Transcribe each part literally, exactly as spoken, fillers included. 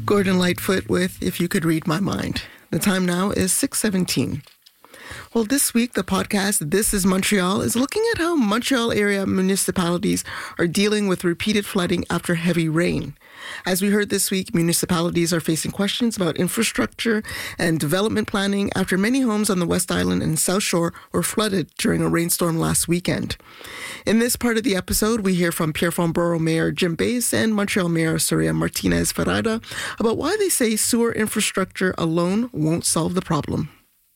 Gordon Lightfoot with If You Could Read My Mind. The time now is six seventeen. Well, this week, the podcast This is Montreal is looking at how Montreal area municipalities are dealing with repeated flooding after heavy rain. As we heard this week, municipalities are facing questions about infrastructure and development planning after many homes on the West Island and South Shore were flooded during a rainstorm last weekend. In this part of the episode, we hear from Pierrefonds Borough Mayor Jim Bays and Montreal Mayor Soraya Martinez-Ferrada about why they say sewer infrastructure alone won't solve the problem.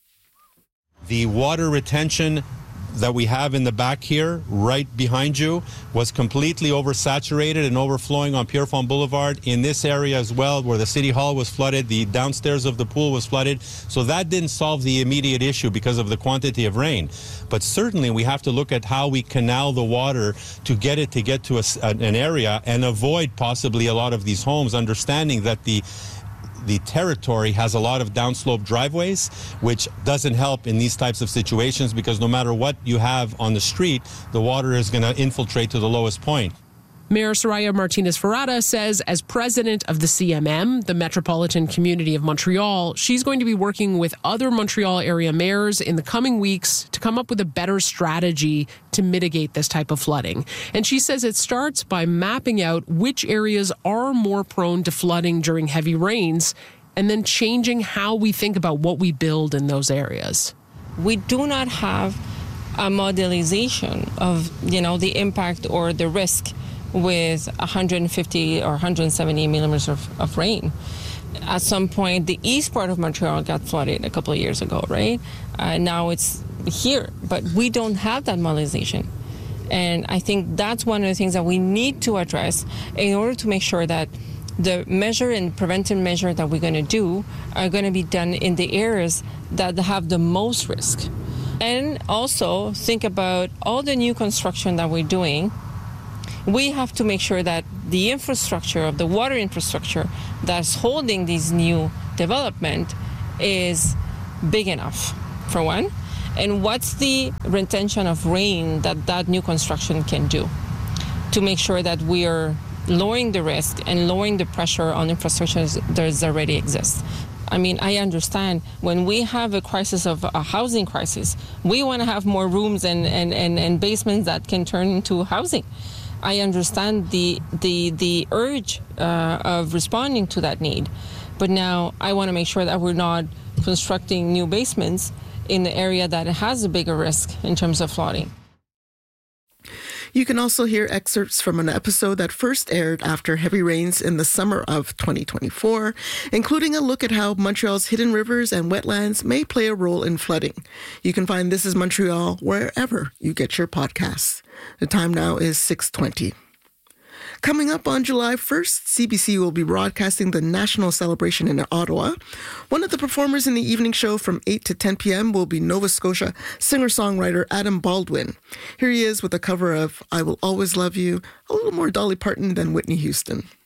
The water retention that we have in the back here, right behind you, was completely oversaturated and overflowing on Pierrefonds Boulevard. In this area as well, where the City Hall was flooded, the downstairs of the pool was flooded. So that didn't solve the immediate issue because of the quantity of rain. But certainly we have to look at how we canal the water to get it to get to a, an area and avoid possibly a lot of these homes, understanding that the The territory has a lot of downslope driveways, which doesn't help in these types of situations because no matter what you have on the street, the water is going to infiltrate to the lowest point. Mayor Soraya Martinez-Ferrada says as president of the C M M, the Metropolitan Community of Montreal, she's going to be working with other Montreal area mayors in the coming weeks to come up with a better strategy to mitigate this type of flooding. And she says it starts by mapping out which areas are more prone to flooding during heavy rains and then changing how we think about what we build in those areas. We do not have a modelization of, you know, the impact or the risk with one hundred fifty or one hundred seventy millimeters of, of rain. At some point, the east part of Montreal got flooded a couple of years ago, right? Uh, now it's here, but we don't have that modelization. And I think that's one of the things that we need to address in order to make sure that the measure and preventive measure that we're going to do are going to be done in the areas that have the most risk. And also think about all the new construction that we're doing. We have to make sure that the infrastructure of the water infrastructure that's holding these new development is big enough, for one. And what's the retention of rain that that new construction can do to make sure that we are lowering the risk and lowering the pressure on infrastructure that already exists. I mean, I understand when we have a crisis of a housing crisis, we want to have more rooms and, and, and, and basements that can turn into housing. I understand the the the urge uh, of responding to that need, but now I want to make sure that we're not constructing new basements in the area that has a bigger risk in terms of flooding. You can also hear excerpts from an episode that first aired after heavy rains in the summer of twenty twenty-four, including a look at how Montreal's hidden rivers and wetlands may play a role in flooding. You can find This is Montreal wherever you get your podcasts. The time now is six twenty. Coming up on July first, C B C will be broadcasting the national celebration in Ottawa. One of the performers in the evening show from eight to ten p.m. will be Nova Scotia singer-songwriter Adam Baldwin. Here he is with a cover of I Will Always Love You, a little more Dolly Parton than Whitney Houston.